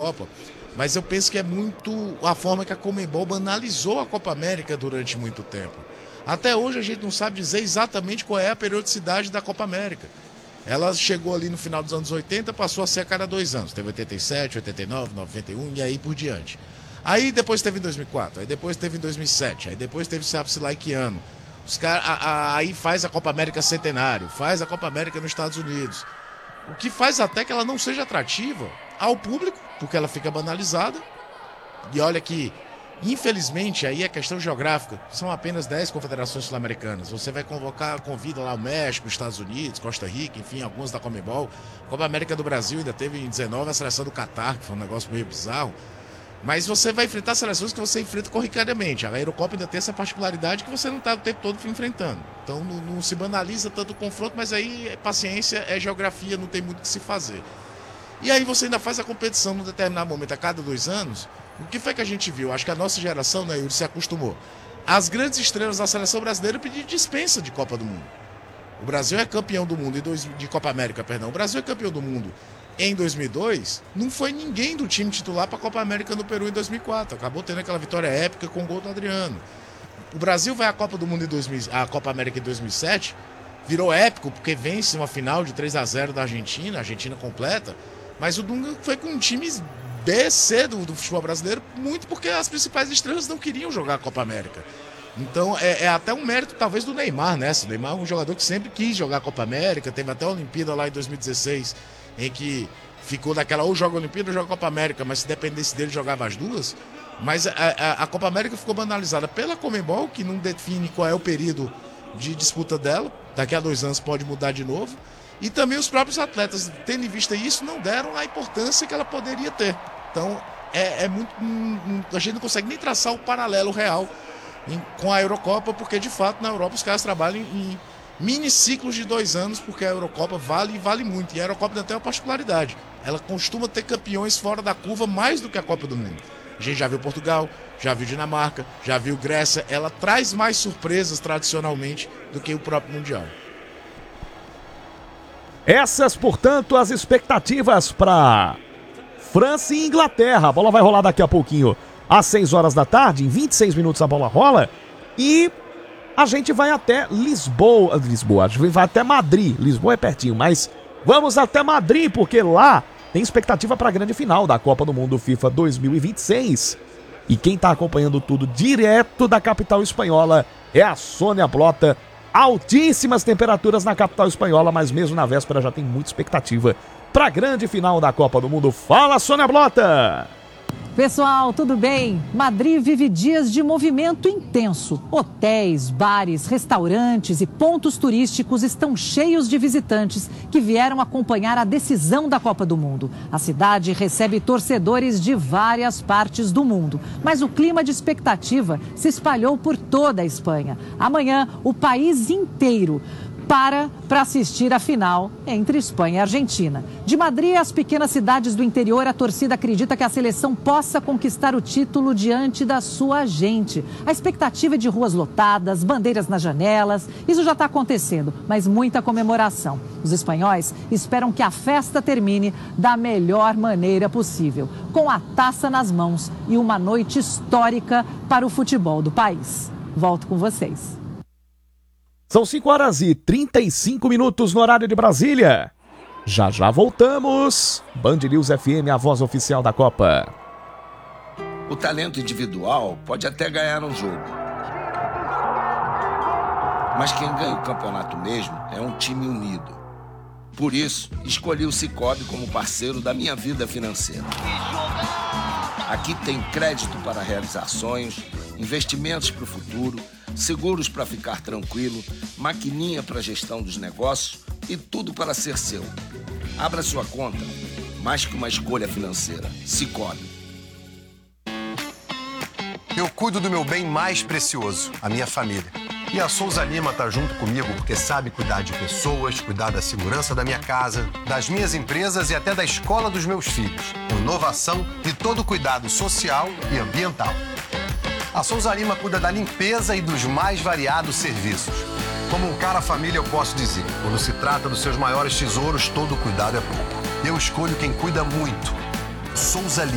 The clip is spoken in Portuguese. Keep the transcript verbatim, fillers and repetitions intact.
Eurocopa, mas eu penso que é muito a forma que a Conmebol banalizou a Copa América durante muito tempo. Até hoje a gente não sabe dizer exatamente qual é a periodicidade da Copa América. Ela chegou ali no final dos anos oitenta, passou a ser a cada dois anos. Teve oitenta e sete, oitenta e nove, noventa e um e aí por diante. Aí depois teve em dois mil e quatro, aí depois teve em dois mil e sete, aí depois teve sabe-se lá que ano. Os cara, a, a, aí faz a Copa América Centenário, faz a Copa América nos Estados Unidos. O que faz até que ela não seja atrativa ao público, porque ela fica banalizada. E olha que, infelizmente, aí é questão geográfica, são apenas dez confederações sul-americanas. Você vai convocar, convida lá o México, os Estados Unidos, Costa Rica, enfim, algumas da Conmebol. A Copa América do Brasil ainda teve em dezenove a seleção do Catar, que foi um negócio meio bizarro. Mas você vai enfrentar seleções que você enfrenta corriqueiramente. A Eurocopa ainda tem essa particularidade que você não está o tempo todo enfrentando. Então não, não se banaliza tanto o confronto, mas aí é paciência, é geografia, não tem muito o que se fazer. E aí você ainda faz a competição num determinado momento, a cada dois anos. O que foi que a gente viu? Acho que a nossa geração, né, Yuri, se acostumou. As grandes estrelas da seleção brasileira pediram dispensa de Copa do Mundo. O Brasil é campeão do mundo, em dois, de Copa América, perdão. O Brasil é campeão do mundo em dois mil e dois, não foi ninguém do time titular para a Copa América no Peru em dois mil e quatro. Acabou tendo aquela vitória épica com o gol do Adriano. O Brasil vai à Copa do Mundo em dois mil, a Copa América em dois mil e sete, virou épico porque vence uma final de três a zero da Argentina, a Argentina completa, mas o Dunga foi com um time B C do, do futebol brasileiro, muito porque as principais estrelas não queriam jogar a Copa América. Então é, é até um mérito talvez do Neymar, né? O Neymar é um jogador que sempre quis jogar a Copa América, teve até a Olimpíada lá em dois mil e dezesseis, em que ficou daquela ou joga a Olimpíada ou joga a Copa América, mas se dependesse dele jogava as duas. Mas a, a, a Copa América ficou banalizada pela Conmebol, que não define qual é o período de disputa dela, daqui a dois anos pode mudar de novo, e também os próprios atletas, tendo em vista isso, não deram a importância que ela poderia ter. Então é, é muito, hum, a gente não consegue nem traçar o paralelo real em, com a Eurocopa, porque de fato na Europa os caras trabalham em mini ciclos de dois anos, porque a Eurocopa vale e vale muito. E a Eurocopa ainda tem uma particularidade. Ela costuma ter campeões fora da curva mais do que a Copa do Mundo. A gente já viu Portugal, já viu Dinamarca, já viu Grécia. Ela traz mais surpresas tradicionalmente do que o próprio Mundial. Essas, portanto, as expectativas para França e Inglaterra. A bola vai rolar daqui a pouquinho às seis horas da tarde. Em vinte e seis minutos a bola rola. E a gente vai até Lisboa, Lisboa, a gente vai até Madrid. Lisboa é pertinho, mas vamos até Madrid, porque lá tem expectativa para a grande final da Copa do Mundo FIFA dois mil e vinte e seis. E quem está acompanhando tudo direto da capital espanhola é a Sônia Blota. Altíssimas temperaturas na capital espanhola, mas mesmo na véspera já tem muita expectativa para a grande final da Copa do Mundo. Fala, Sônia Blota! Pessoal, tudo bem? Madrid vive dias de movimento intenso. Hotéis, bares, restaurantes e pontos turísticos estão cheios de visitantes que vieram acompanhar a decisão da Copa do Mundo. A cidade recebe torcedores de várias partes do mundo, mas o clima de expectativa se espalhou por toda a Espanha. Amanhã, o país inteiro para para assistir a final entre Espanha e Argentina. De Madrid às pequenas cidades do interior, a torcida acredita que a seleção possa conquistar o título diante da sua gente. A expectativa é de ruas lotadas, bandeiras nas janelas. Isso já está acontecendo, mas muita comemoração. Os espanhóis esperam que a festa termine da melhor maneira possível, com a taça nas mãos e uma noite histórica para o futebol do país. Volto com vocês. São cinco horas e trinta e cinco minutos no horário de Brasília. Já já voltamos. Band News F M, a voz oficial da Copa. O talento individual pode até ganhar um jogo. Mas quem ganha o campeonato mesmo é um time unido. Por isso, escolhi o Sicoob como parceiro da minha vida financeira. Aqui tem crédito para realizar sonhos, investimentos para o futuro, seguros para ficar tranquilo, maquininha para gestão dos negócios e tudo para ser seu. Abra sua conta, mais que uma escolha financeira. Sicoob. Eu cuido do meu bem mais precioso, a minha família. E a Souza Lima tá junto comigo porque sabe cuidar de pessoas, cuidar da segurança da minha casa, das minhas empresas e até da escola dos meus filhos. Inovação e todo cuidado social e ambiental. A Souza Lima cuida da limpeza e dos mais variados serviços. Como um cara família, eu posso dizer, quando se trata dos seus maiores tesouros, todo cuidado é pouco. Eu escolho quem cuida muito. Souza Lima.